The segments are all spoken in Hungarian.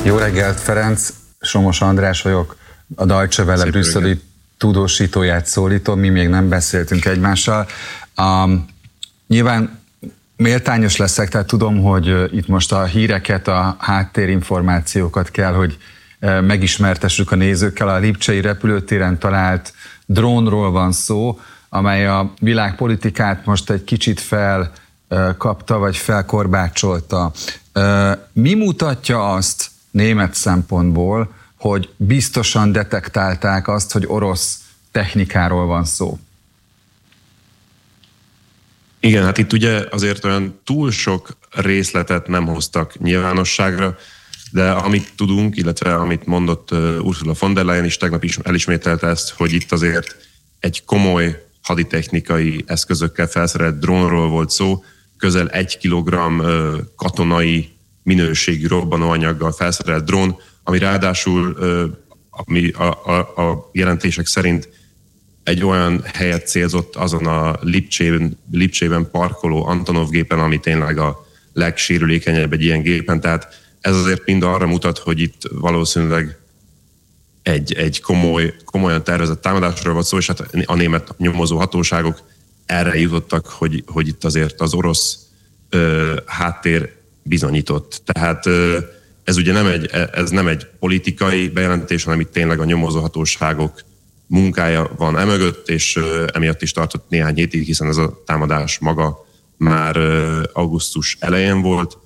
Jó reggelt, Ferenc! Somos András vagyok, a Deutsche Welle brüsszeli tudósítóját szólítom, mi még nem beszéltünk egymással. Nyilván méltányos leszek, tehát tudom, hogy itt most a híreket, a háttérinformációkat kell, hogy megismertessük a nézőkkel. A lipcsei repülőtéren talált drónról van szó, amely a világpolitikát most egy kicsit felkapta, vagy felkorbácsolta. Mi mutatja azt német szempontból, hogy biztosan detektálták azt, hogy orosz technikáról van szó? Igen, hát itt ugye azért olyan túl sok részletet nem hoztak nyilvánosságra, de amit tudunk, illetve amit mondott Ursula von der Leyen is tegnap is elismételte ezt, hogy itt azért egy komoly haditechnikai eszközökkel felszerelt drónról volt szó, közel 1 kilogramm katonai minőségű robbanóanyaggal felszerelt drón, ami ráadásul ami a jelentések szerint egy olyan helyet célzott azon a Lipcsében parkoló Antonov gépen, ami tényleg a legsérülékenyebb egy ilyen gépen. Tehát ez azért mind arra mutat, hogy itt valószínűleg egy komolyan tervezett támadásról volt szó, és hát a német nyomozó hatóságok erre jutottak, hogy itt azért az orosz háttér bizonyított. Tehát ez ugye nem egy politikai bejelentés, hanem itt tényleg a nyomozó hatóságok munkája van emögött, és emiatt is tartott néhány hétig, hiszen ez a támadás maga már augusztus elején volt,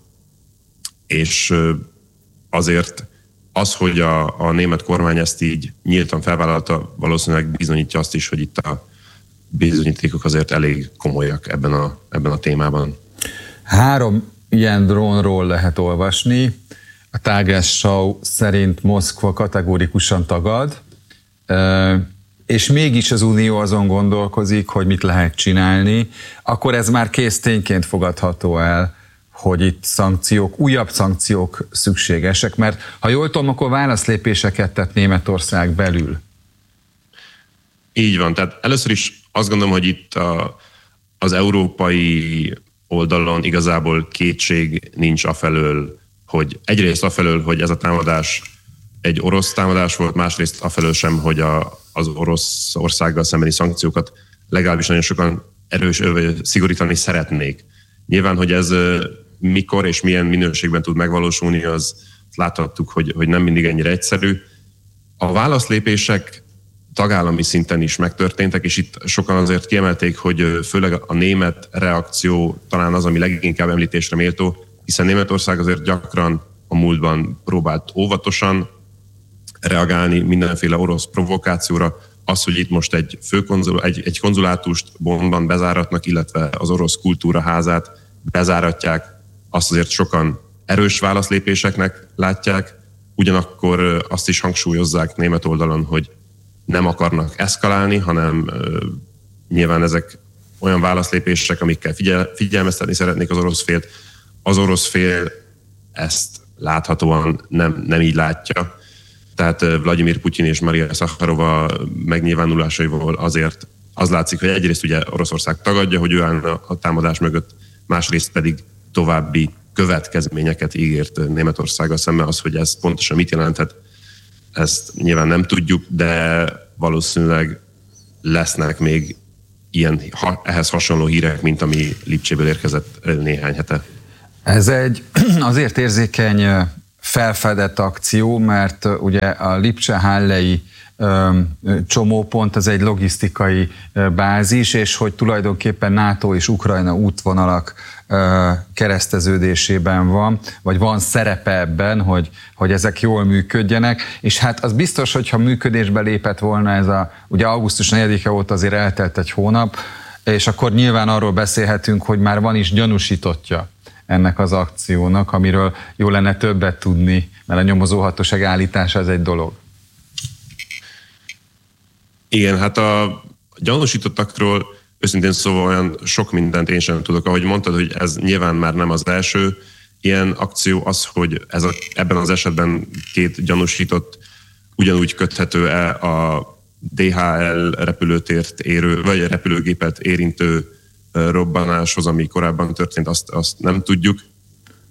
és azért az, hogy a német kormány ezt így nyíltan felvállalta, valószínűleg bizonyítja azt is, hogy itt a bizonyítékok azért elég komolyak ebben a témában. 3 ilyen drónról lehet olvasni. A Tagesschau szerint Moszkva kategórikusan tagad, és mégis az Unió azon gondolkozik, hogy mit lehet csinálni, akkor ez már kész tényként fogadható el, hogy itt újabb szankciók szükségesek, mert ha jól tudom, akkor válaszlépéseket tett Németország belül. Így van, tehát először is azt gondolom, hogy itt az európai oldalon igazából kétség nincs afelől, hogy egyrészt afelől, hogy ez a támadás egy orosz támadás volt, másrészt afelől sem, hogy az Oroszországgal szembeni szankciókat legalábbis nagyon sokan szigorítani szeretnék. Nyilván, hogy ez mikor és milyen minőségben tud megvalósulni, az láthattuk, hogy nem mindig ennyire egyszerű. A válaszlépések tagállami szinten is megtörténtek, és itt sokan azért kiemelték, hogy főleg a német reakció talán az, ami leginkább említésre méltó, hiszen Németország azért gyakran a múltban próbált óvatosan reagálni mindenféle orosz provokációra. Az, hogy itt most egy konzulátust Bonnban bezáratnak, illetve az orosz kultúraházát bezáratják, azt azért sokan erős válaszlépéseknek látják, ugyanakkor azt is hangsúlyozzák német oldalon, hogy nem akarnak eszkalálni, hanem nyilván ezek olyan válaszlépések, amikkel figyelmeztetni szeretnék az orosz félt. Az orosz fél ezt láthatóan nem így látja. Tehát Vladimir Putyin és Maria Szacharova megnyilvánulásaiból azért az látszik, hogy egyrészt ugye Oroszország tagadja, hogy ő állna a támadás mögött, másrészt pedig további következményeket ígért Németországgal szemben. Az, hogy ez pontosan mit jelenthet, ezt nyilván nem tudjuk, de valószínűleg lesznek még ilyen ehhez hasonló hírek, mint ami Lipcséből érkezett néhány hete. Ez egy azért érzékeny felfedett akció, mert ugye a Lipcse-Hallei csomópont az egy logisztikai bázis, és hogy tulajdonképpen NATO és Ukrajna útvonalak kereszteződésében van, vagy van szerepe ebben, hogy ezek jól működjenek, és hát az biztos, hogyha működésbe lépett volna ez ugye augusztus 4-e óta azért eltelt egy hónap, és akkor nyilván arról beszélhetünk, hogy már van is gyanúsítottja ennek az akciónak, amiről jó lenne többet tudni, mert a nyomozóhatóság állítása ez egy dolog. Igen, hát a gyanúsítottakról őszintén szóval olyan sok mindent én sem tudok. Ahogy mondtad, hogy ez nyilván már nem az első ilyen akció, az, hogy ebben az esetben 2 gyanúsított ugyanúgy köthető el a DHL repülőtért vagy repülőgépet érintő robbanáshoz, ami korábban történt, azt nem tudjuk.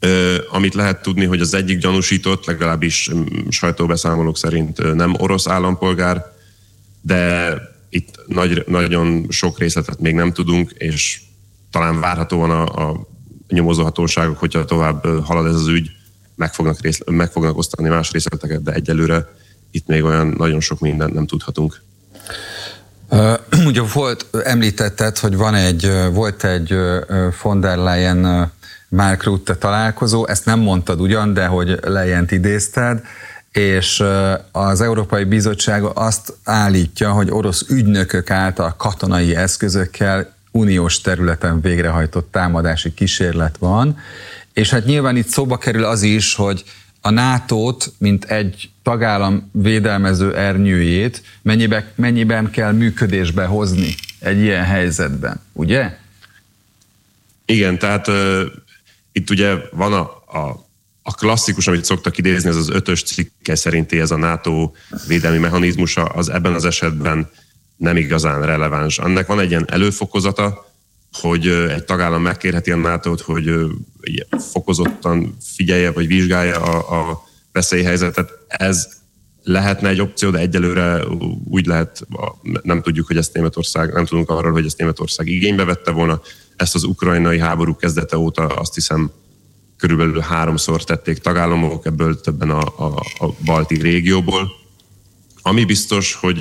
Amit lehet tudni, hogy az egyik gyanúsított, legalábbis sajtóbeszámolók szerint nem orosz állampolgár, de itt nagyon sok részletet még nem tudunk, és talán várhatóan a nyomozóhatóságok, hogyha tovább halad ez az ügy, meg fognak osztani más részleteket, de egyelőre itt még olyan nagyon sok mindent nem tudhatunk. Ugye említetted, hogy volt egy von der Leyen Mark Rutte találkozó, ezt nem mondtad ugyan, de hogy Leyent idézted, és az Európai Bizottság azt állítja, hogy orosz ügynökök által katonai eszközökkel uniós területen végrehajtott támadási kísérlet van, és hát nyilván itt szóba kerül az is, hogy a NATO-t, mint egy tagállam védelmező ernyőjét mennyiben kell működésbe hozni egy ilyen helyzetben, ugye? Igen, tehát itt ugye van a klasszikus, amit szoktak idézni, ez az 5-ös cikke szerinti ez a NATO védelmi mechanizmusa, az ebben az esetben nem igazán releváns. Annak van egy ilyen előfokozata, hogy egy tagállam megkérheti a NATO-t, hogy fokozottan figyelje vagy vizsgálja a veszélyhelyzetet. Ez lehetne egy opció, de egyelőre úgy lehet, nem tudjuk, hogy ezt Németország, nem tudunk arról, hogy ezt Németország igénybe vette volna. Ezt az ukrajnai háború kezdete óta azt hiszem körülbelül 3-szor tették tagállamok, ebből többen a balti régióból. Ami biztos, hogy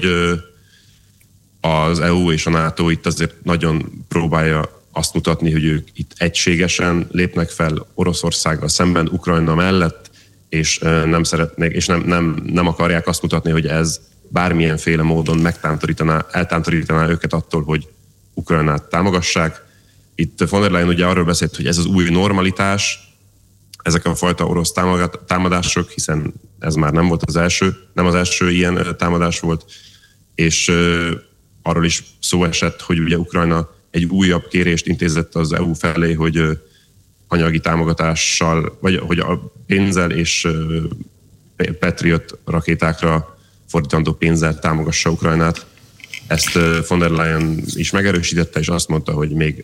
az EU és a NATO itt azért nagyon próbálja azt mutatni, hogy ők itt egységesen lépnek fel Oroszországgal szemben, Ukrajna mellett, és nem szeretnék, és nem akarják azt mutatni, hogy ez bármilyenféle módon eltántorítaná őket attól, hogy Ukrajnát támogassák. Itt von der Leyen ugye arról beszélt, hogy ez az új normalitás, ezek a fajta orosz támadások, hiszen ez már nem volt nem az első ilyen támadás volt, és arról is szó esett, hogy ugye Ukrajna egy újabb kérést intézett az EU felé, hogy anyagi támogatással, vagy hogy a pénzzel és Patriot rakétákra fordítandó pénzzel támogassa Ukrajnát. Ezt von der Leyen is megerősítette, és azt mondta, hogy még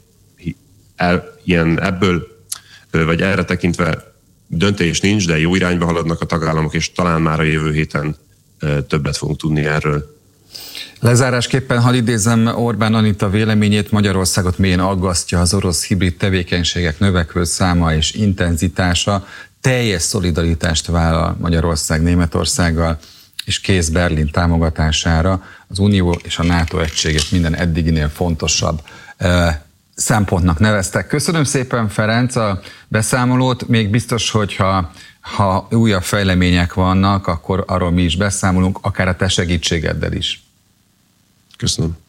ebből, vagy erre tekintve döntés nincs, de jó irányba haladnak a tagállamok, és talán már a jövő héten többet fogunk tudni erről. Lezárásképpen hadd idézem Orbán Anita véleményét, Magyarországot mélyen aggasztja az orosz hibrid tevékenységek növekvő száma és intenzitása, teljes szolidaritást vállal Magyarország Németországgal, és kész Berlin támogatására, az Unió és a NATO egységét minden eddiginél fontosabb szempontnak neveztek. Köszönöm szépen, Ferenc, a beszámolót. Még biztos, hogy ha újabb fejlemények vannak, akkor arról mi is beszámolunk, akár a te segítségeddel is. Köszönöm.